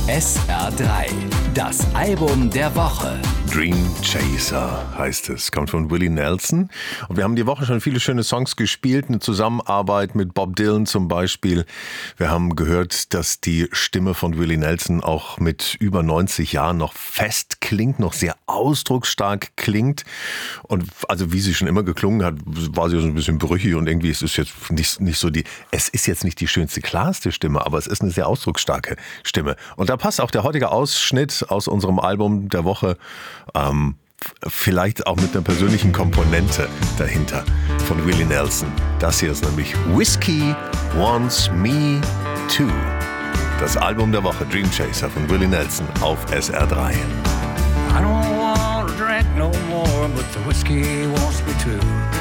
SR3, das Album der Woche. Dream Chaser heißt es, kommt von Willie Nelson. Und wir haben die Woche schon viele schöne Songs gespielt, eine Zusammenarbeit mit Bob Dylan zum Beispiel. Wir haben gehört, dass die Stimme von Willie Nelson auch mit über 90 Jahren noch fest klingt, noch sehr ausdrucksstark klingt. Und also wie sie schon immer geklungen hat, war sie so ein bisschen brüchig und irgendwie ist es jetzt nicht so es ist jetzt nicht die schönste, klarste Stimme, aber es ist eine sehr ausdrucksstarke Stimme. Und da passt auch der heutige Ausschnitt aus unserem Album der Woche, vielleicht auch mit einer persönlichen Komponente dahinter von Willie Nelson. Das hier ist nämlich Whiskey Wants Me Too. Das Album der Woche, Dream Chaser von Willie Nelson auf SR3. I don't want to drink no more, but the whiskey wants me to.